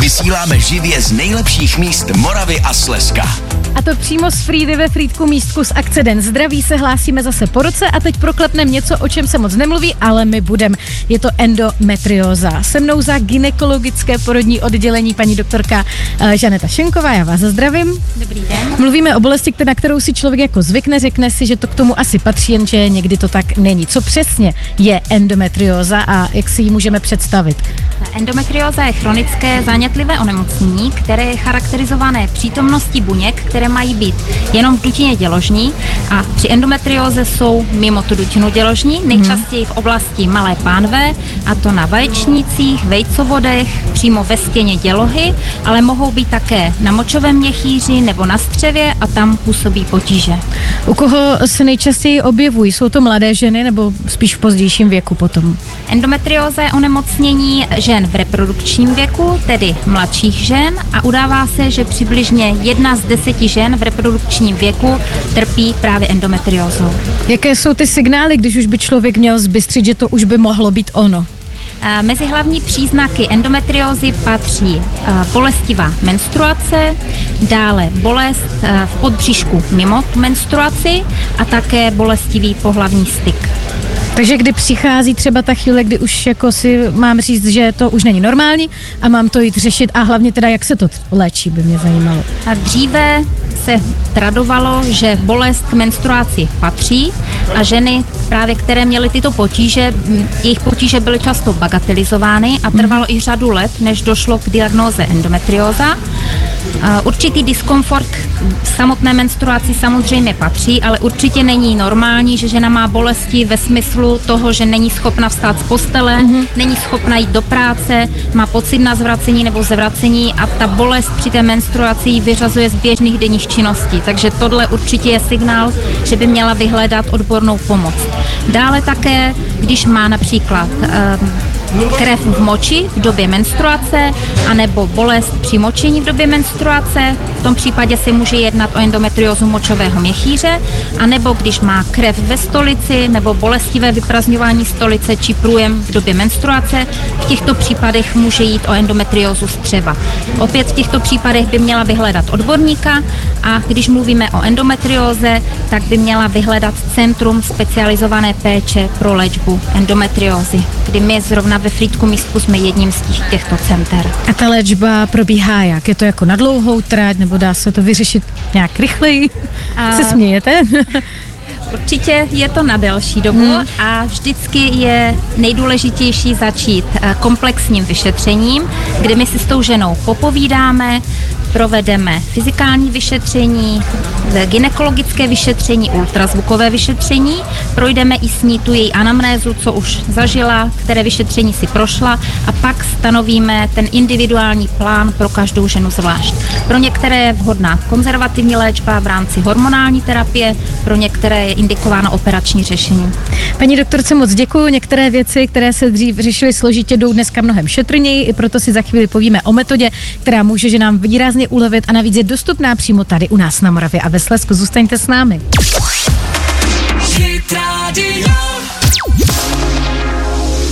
Vysíláme živě z nejlepších míst Moravy a Slezska. A to přímo z Frýdy ve Frýdku místku z akce Den zdraví se hlásíme zase po roce a teď proklepneme něco, o čem se moc nemluví, ale my budeme. Je to endometrióza. Se mnou za gynekologické porodní oddělení paní doktorka Žaneta Šenková, já vás zdravím. Dobrý den. Mluvíme o bolesti, na kterou si člověk jako zvykne, řekne si, že to k tomu asi patří, jenže někdy to tak není. Co přesně je endometrióza a jak si ji můžeme představit? Endometrióza je chronické zánětlivé onemocnění, které je charakterizované přítomností buněk, které mají být jenom v dutině děložní a při endometrióze jsou mimo tu dutinu děložní, nejčastěji v oblasti malé pánve, a to na vaječnících, vejcovodech, přímo ve stěně dělohy, ale mohou být také na močovém měchýři nebo na střevě a tam působí potíže. U koho se nejčastěji objevují? Jsou to mladé ženy nebo spíš v pozdějším věku potom? Endometrióza je onemocnění žen v reprodukčním věku, tedy mladších žen, a udává se, že přibližně 1 z 10 žen v reprodukčním věku trpí právě endometriózou. Jaké jsou ty signály, když už by člověk měl zbystřit, že to už by mohlo být ono? Mezi hlavní příznaky endometriózy patří bolestivá menstruace, dále bolest v podbříšku mimo tu menstruaci a také bolestivý pohlavní styk. Takže kdy přichází třeba ta chvíle, kdy už jako si mám říct, že to už není normální a mám to jít řešit a hlavně teda jak se to léčí, by mě zajímalo. A dříve se tradovalo, že bolest k menstruaci patří a ženy právě, které měly tyto potíže, jejich potíže byly často bagatelizovány a trvalo i řadu let, než došlo k diagnóze endometrióza. Určitý diskomfort v samotné menstruaci samozřejmě patří, ale určitě není normální, že žena má bolesti ve smyslu toho, že není schopna vstát z postele, není schopna jít do práce, má pocit na zvracení nebo zvracení a ta bolest při té menstruaci ji vyřazuje z běžných denních činností. Takže tohle určitě je signál, že by měla vyhledat odbornou pomoc. Dále také, když má například krev v moči v době menstruace anebo bolest při močení v době menstruace, v tom případě se může jednat o endometriózu močového měchýře, anebo když má krev ve stolici nebo bolestivé vyprazňování stolice či průjem v době menstruace, v těchto případech může jít o endometriózu střeva. Opět v těchto případech by měla vyhledat odborníka a když mluvíme o endometrióze, tak by měla vyhledat centrum specializované péče pro léčbu endometriózy, kdy my zrovna ve Frýdku místku jsme jedním z těchto center. A ta léčba probíhá jak? Je to jako na dlouhou trať, nebo dá se to vyřešit nějak rychleji? Se smějete? Určitě je to na delší dobu a vždycky je nejdůležitější začít komplexním vyšetřením, kdy my si s tou ženou popovídáme, provedeme fyzikální vyšetření, gynekologické vyšetření, ultrazvukové vyšetření, projdeme i s ní tu její anamnézu, co už zažila, které vyšetření si prošla a pak stanovíme ten individuální plán pro každou ženu zvlášť. Pro některé je vhodná konzervativní léčba v rámci hormonální terapie, pro některé je indikováno operační řešení. Paní doktorce moc děkuju, některé věci, které se dřív řešily složitě, jdou dneska mnohem šetrněji, i proto si za chvíli povíme o metodě, která může ženám výrazně ulevit a navíc je dostupná přímo tady u nás na Moravě a ve Slezsku. Zůstaňte s námi.